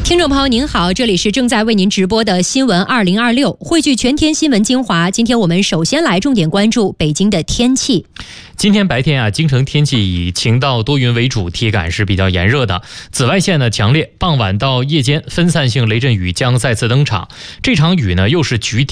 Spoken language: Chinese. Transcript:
听众朋友您好，这里是正在为您直播的新闻2026，汇聚全天新闻精华。今天我们首先来重点关注北京的天气。 今天白天京城天气以晴到多云为主，体感是比较炎热的，紫外线强烈，傍晚到夜间分散性雷阵雨将再次登场。这场雨又是局地